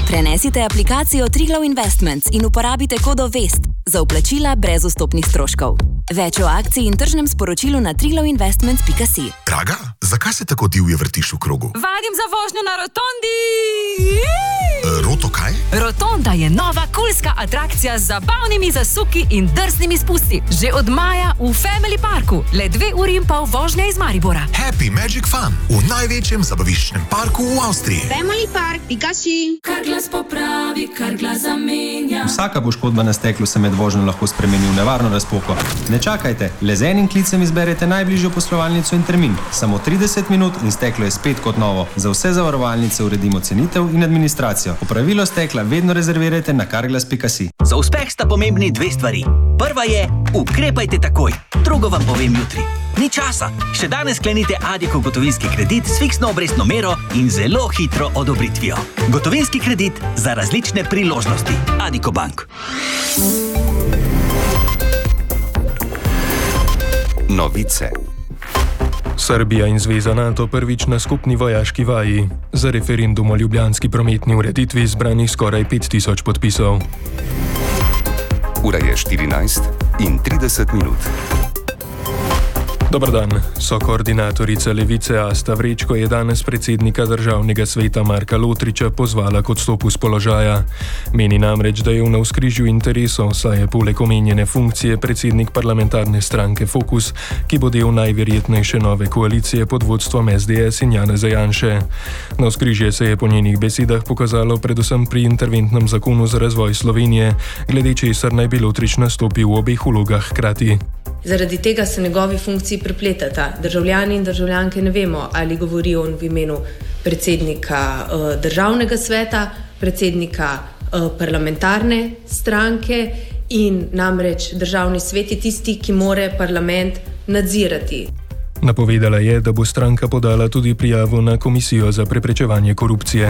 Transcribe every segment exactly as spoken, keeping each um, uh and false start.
Prenesite aplikacijo Triglav Investments in uporabite kodo VEST za vplačila brez vstopnih stroškov. Več o akciji in tržnem sporočilu na triglav investments pika si. Draga, zakaj se tako divje vrtiš v krogu? Vadim za vožnjo na rotondi! E, roto kaj? Rotonda je nova kulska atrakcija z zabavnimi zasuki in drznimi spusti. Že od maja v Family Parku. Le dve uri in pol vožnja iz Maribora. Happy Magic Fun v največjem zabaviščnem parku v Avstriji. Family Park pika si. Kar glas popravi, kar glas zamenja. Vsaka poškodba na steklu se med vožnjo lahko spremeni v nevarno razpoko. Ne čakajte, le z enim klicem izberete najbližjo poslovalnico in termin. Samo trideset minut in steklo je spet kot novo. Za vse zavarovalnice uredimo cenitev in administracijo. Popravilo stekla vedno rezervirajte na karglas pika si. Za uspeh sta pomembni dve stvari. Prva je, ukrepajte takoj. Drugo vam povem jutri. Ni časa. Še danes sklenite Addiko gotovinski kredit s fiksno obrestno mero in zelo hitro odobritvijo. Gotovinski kredit za različne priložnosti. Addiko Bank. Novice. Srbija in Zveza NATO prvič na skupni vojaški vaji. Za referendum o ljubljanski prometni ureditvi zbranih skoraj pet tisoč podpisov. Ura je štirinajst in trideset minut. Dobar dan. Sokoordinatorica Levice Asta Vrečko je danes predsednika Državnega sveta Marka Lotriča pozvala k odstopu s položaja. Meni namreč, da je v navzkrižju interesov, saj je poleg omenjene funkcije predsednik parlamentarne stranke Fokus, ki bo del najverjetnejše nove koalicije pod vodstvom es de es in Janeza Janše. Navzkrižje se je po njenih besedah pokazalo predvsem pri interventnem zakonu za razvoj Slovenije, glede česar naj bi Lotrič nastopil v obeh vlogah hkrati. Zaradi tega se njegovi funkciji prepletata. Državljani in državljanke ne vemo, ali govorijo v imenu predsednika uh, Državnega sveta, predsednika uh, parlamentarne stranke in namreč Državni svet je tisti, ki more parlament nadzirati. Napovedala je, da bo stranka podala tudi prijavo na Komisijo za preprečevanje korupcije.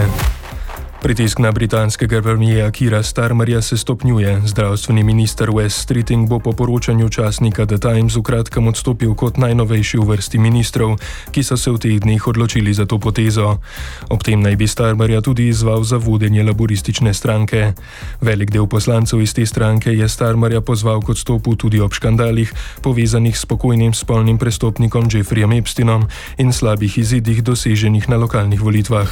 Pritisk na britanskega premierja Keira Starmerja se stopnjuje. Zdravstveni minister Wes Streeting bo po poročanju časnika The Times v kratkem odstopil kot najnovejši v vrsti ministrov, ki so se v teh dneh odločili za to potezo. Ob tem naj bi Starmerja tudi izzval za vodenje laboristične stranke. Velik del poslancev iz te stranke je Starmerja pozval k odstopu tudi ob škandalih, povezanih s pokojnim spolnim prestopnikom Jeffreyjem Epsteinom in slabih izidih doseženih na lokalnih volitvah.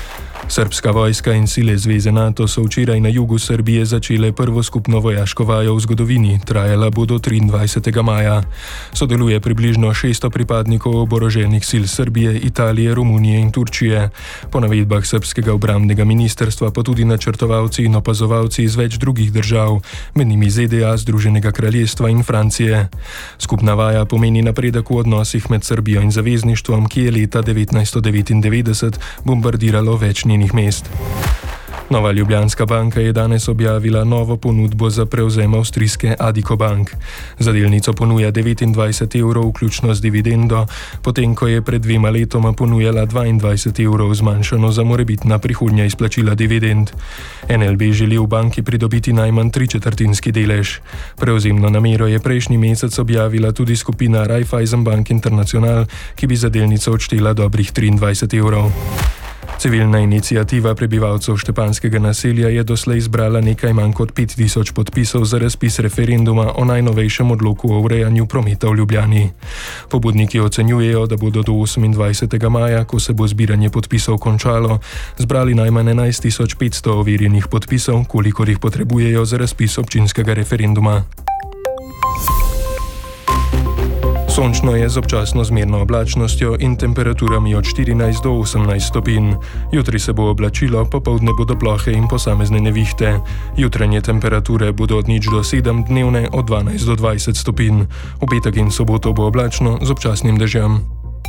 Srbska vojska in sile Zveze NATO so včeraj na jugu Srbije začele prvo skupno vojaško vajo v zgodovini, trajala bo do triindvajsetega maja. Sodeluje približno šeststo pripadnikov oboroženih sil Srbije, Italije, Romunije in Turčije. Po navedbah srbskega obrambnega ministrstva pa tudi načrtovalci in opazovalci iz več drugih držav, med njimi ze de a, Združenega kraljestva in Francije. Skupna vaja pomeni napredek v odnosih med Srbijo in zavezništvom, ki je leta devetnajststo devetindevetdeset bombardiralo več njenih mest. Nova Ljubljanska banka je danes objavila novo ponudbo za prevzem avstrijske Addiko Bank. Za delnico ponuja devetindvajset evrov, vključno z dividendo, potem ko je pred dvema letoma ponujala dvaindvajset evrov, zmanjšano za morebitna prihodnja izplačila dividend. en el be želi v banki pridobiti najmanj tričetrtinski delež. Prevzemno namero je prejšnji mesec objavila tudi skupina Raiffeisen Bank International, ki bi za delnico odštela dobrih triindvajset evrov. Civilna iniciativa prebivalcev Štepanskega naselja je doslej zbrala nekaj manj kot pet tisoč podpisov za razpis referenduma o najnovejšem odloku o urejanju prometa v Ljubljani. Pobudniki ocenjujejo, da bodo do osemindvajsetega maja, ko se bo zbiranje podpisov končalo, zbrali najmanj enajst tisoč petsto overjenih podpisov, kolikor jih potrebujejo za razpis občinskega referenduma. Sončno je z občasno zmerno oblačnostjo in temperaturami od štirinajst do osemnajst stopinj. Jutri se bo oblačilo, popoldne bodo plohe in posamezne nevihte. Jutranje temperature bodo od nič do sedem, dnevne od dvanajst do dvajset stopinj. V petek in soboto bo oblačno z občasnim dežjem.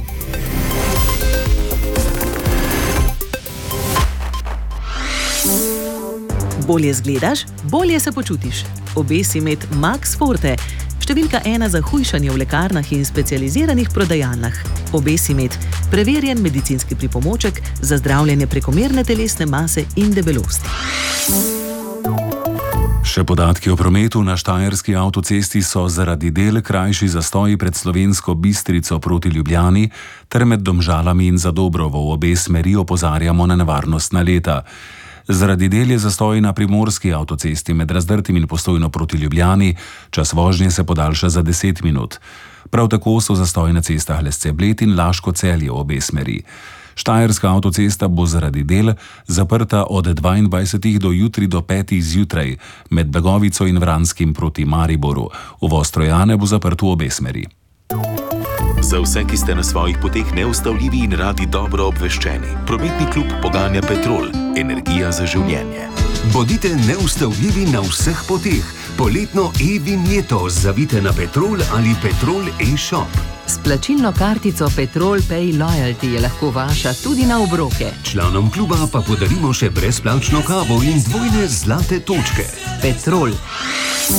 Bolje zgledaš, bolje se počutiš. Obesi med Max Forte, številka ena za hujšanje v lekarnah in specializiranih prodajalnah. Obesimed, preverjen medicinski pripomoček za zdravljenje prekomerne telesne mase in debelosti. Še podatki o prometu na štajerski avtocesti so zaradi del krajši zastoji pred Slovensko Bistrico proti Ljubljani ter med Domžalami in Zadobrovo v obe smeri opozarjamo na nevarnostna leta. Zaradi del je zastoj na primorski avtocesti med Razdrtim in Postojno proti Ljubljani, čas vožnje se podaljša za deset minut. Prav tako so zastoj na cestah Lesce-Bled in Laško-Celje v obe smeri. Štajerska avtocesta bo zaradi del zaprta od dvaindvajsetih do jutri do petih zjutraj med Begovico in Vranskim proti Mariboru. Uvoz Trojane bo zaprt v obe smeri. Za vse, ki ste na svojih poteh neustavljivi in radi dobro obveščeni, prometni klub poganja Petrol, energija za življenje. Bodite neustavljivi na vseh poteh. Poletno e-vinjeto zavite na Petrol ali Petrol e-shop. S plačilno kartico Petrol Pay Loyalty je lahko vaša tudi na obroke. Članom kluba pa podarimo še brezplačno kavo in dvojne zlate točke. Petrol.